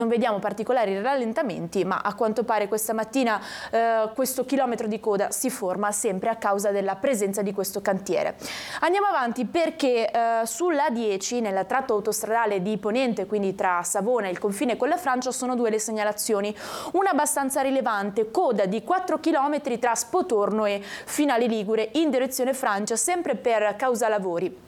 Non vediamo particolari rallentamenti, ma a quanto pare questa mattina questo chilometro di coda si forma sempre a causa della presenza di questo cantiere. Andiamo avanti perché sulla A10, nel tratto autostradale di Ponente, quindi tra Savona e il confine con la Francia, sono due le segnalazioni. Una abbastanza rilevante, coda di 4 km tra Spotorno e Finale Ligure in direzione Francia, sempre per causa lavori.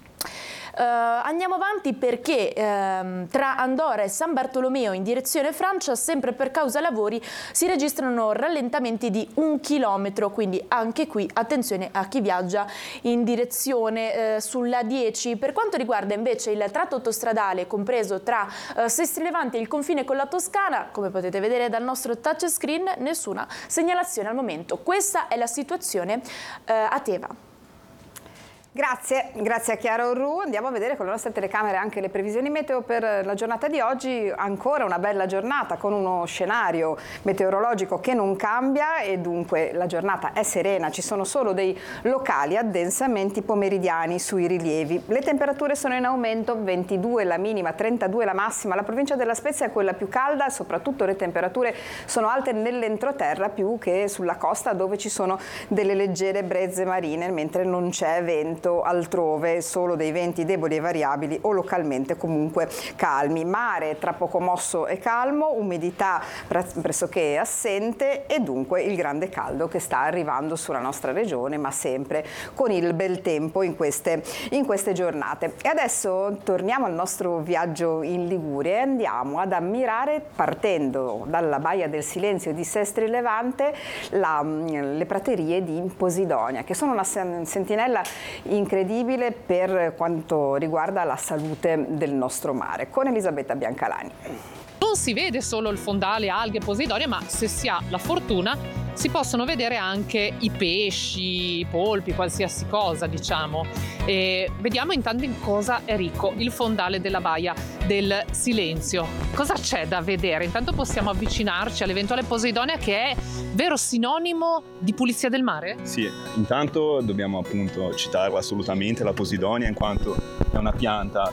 Andiamo avanti perché tra Andorra e San Bartolomeo in direzione Francia, sempre per causa lavori, si registrano rallentamenti di 1 chilometro, quindi anche qui attenzione a chi viaggia in direzione sulla 10. Per quanto riguarda invece il tratto autostradale compreso tra Sestri Levante e il confine con la Toscana, come potete vedere dal nostro touchscreen, nessuna segnalazione al momento. Questa è la situazione a Teva. Grazie a Chiara Orru. Andiamo a vedere con le nostre telecamere anche le previsioni meteo per la giornata di oggi. Ancora una bella giornata con uno scenario meteorologico che non cambia e dunque la giornata è serena. Ci sono solo dei locali addensamenti pomeridiani sui rilievi. Le temperature sono in aumento, 22 la minima, 32 la massima. La provincia della Spezia è quella più calda e soprattutto le temperature sono alte nell'entroterra più che sulla costa, dove ci sono delle leggere brezze marine, mentre non c'è vento altrove, solo dei venti deboli e variabili o localmente comunque calmi. Mare tra poco mosso e calmo, umidità pressoché assente e dunque il grande caldo che sta arrivando sulla nostra regione, ma sempre con il bel tempo in queste giornate. E adesso torniamo al nostro viaggio in Liguria e andiamo ad ammirare, partendo dalla Baia del Silenzio di Sestri Levante, le praterie di Posidonia, che sono una sentinella incredibile per quanto riguarda la salute del nostro mare, con Elisabetta Biancalani. Non si vede solo il fondale, alghe, posidonia, ma se si ha la fortuna si possono vedere anche i pesci, i polpi, qualsiasi cosa, diciamo. E vediamo intanto in cosa è ricco il fondale della Baia del Silenzio. Cosa c'è da vedere? Intanto possiamo avvicinarci all'eventuale posidonia, che è vero sinonimo di pulizia del mare? Sì, intanto dobbiamo appunto citarla assolutamente, la posidonia, in quanto è una pianta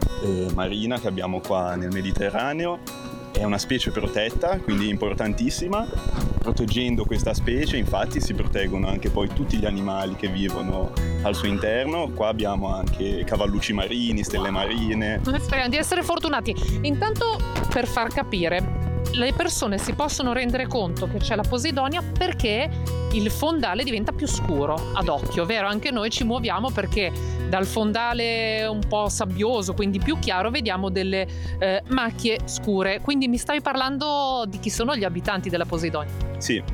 marina che abbiamo qua nel Mediterraneo. È una specie protetta, quindi importantissima. Proteggendo questa specie, infatti, si proteggono anche poi tutti gli animali che vivono al suo interno. Qua abbiamo anche cavallucci marini, stelle marine. Speriamo di essere fortunati. Intanto, per far capire, le persone si possono rendere conto che c'è la posidonia perché il fondale diventa più scuro ad occhio, vero? Anche noi ci muoviamo perché dal fondale un po' sabbioso, quindi più chiaro, vediamo delle macchie scure. Quindi mi stavi parlando di chi sono gli abitanti della Posidonia?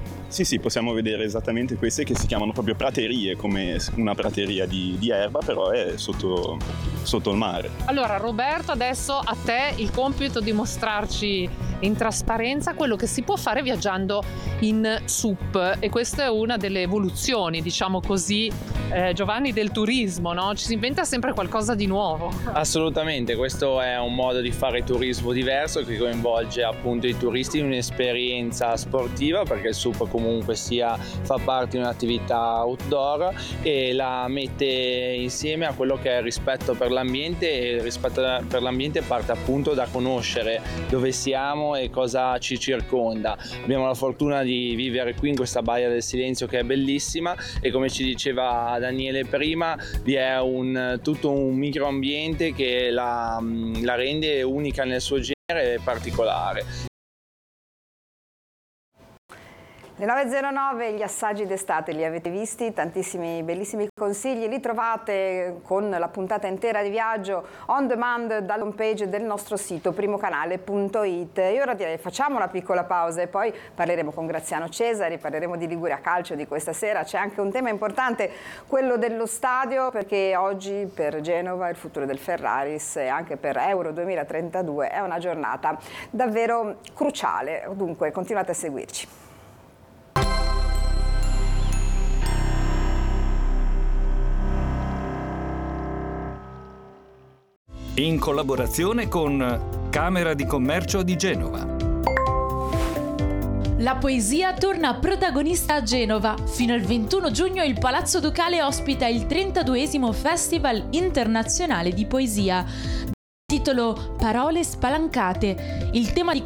Sì, possiamo vedere esattamente queste che si chiamano proprio praterie, come una prateria di erba, però è sotto il mare. Allora Roberto, adesso a te il compito di mostrarci in trasparenza quello che si può fare viaggiando in SUP, e questa è una delle evoluzioni, diciamo così, Giovanni, del turismo, no? Ci si inventa sempre qualcosa di nuovo. Assolutamente, questo è un modo di fare turismo diverso che coinvolge appunto i turisti in un'esperienza sportiva, perché il SUP comunque fa parte di un'attività outdoor e la mette insieme a quello che è il rispetto per l'ambiente, e il rispetto per l'ambiente parte appunto da conoscere dove siamo e cosa ci circonda. Abbiamo la fortuna di vivere qui in questa Baia del Silenzio che è bellissima, e come ci diceva Daniele prima, vi è tutto un microambiente che la rende unica nel suo genere e particolare. Le 9.09, gli assaggi d'estate li avete visti, tantissimi bellissimi consigli, li trovate con la puntata intera di viaggio on demand dalla home page del nostro sito primocanale.it. E ora direi facciamo una piccola pausa e poi parleremo con Graziano Cesari, parleremo di Liguria Calcio di questa sera. C'è anche un tema importante, quello dello stadio, perché oggi per Genova il futuro del Ferraris e anche per Euro 2032 è una giornata davvero cruciale, dunque continuate a seguirci. In collaborazione con Camera di Commercio di Genova. La poesia torna protagonista a Genova. Fino al 21 giugno il Palazzo Ducale ospita il 32esimo Festival internazionale di poesia. titolo Parole spalancate. Il tema di